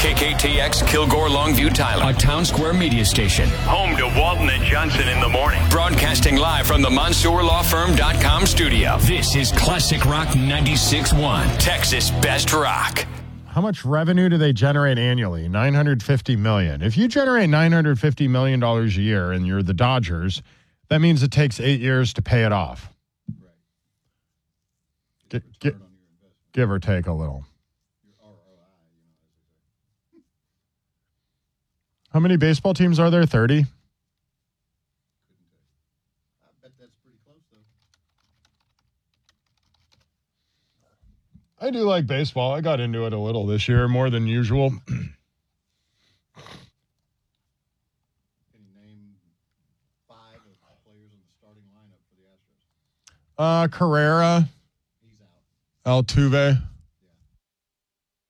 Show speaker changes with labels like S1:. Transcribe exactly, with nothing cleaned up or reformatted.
S1: K K T X Kilgore Longview Tyler, a Town Square media station.
S2: Home to Walton and Johnson in the morning.
S1: Broadcasting live from the Mansour Law Firm dot com studio. This is Classic Rock ninety-six point one, Texas Best Rock.
S3: How much revenue do they generate annually? nine hundred fifty million dollars. If you generate nine hundred fifty million dollars a year and you're the Dodgers, that means it takes eight years to pay it off.
S4: Right.
S3: G- g- give or take a little. How many baseball teams are there? thirty?
S4: I bet that's pretty close, though.
S3: I do like baseball. I got into it a little this year, more than usual.
S4: Can you name five of the players in the starting lineup for the Astros?
S3: Uh, Carrera,
S4: He's out.
S3: Altuve.